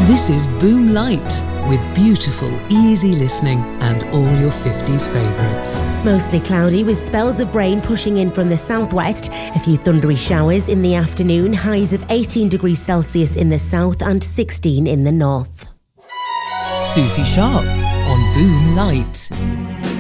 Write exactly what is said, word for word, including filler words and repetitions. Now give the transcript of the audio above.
This is Boom Light, with beautiful, easy listening and all your fifties favourites. Mostly cloudy with spells of rain pushing in from the southwest. A few thundery showers in the afternoon. Highs of eighteen degrees Celsius in the south and sixteen in the north. Susie Sharp on Boom Light.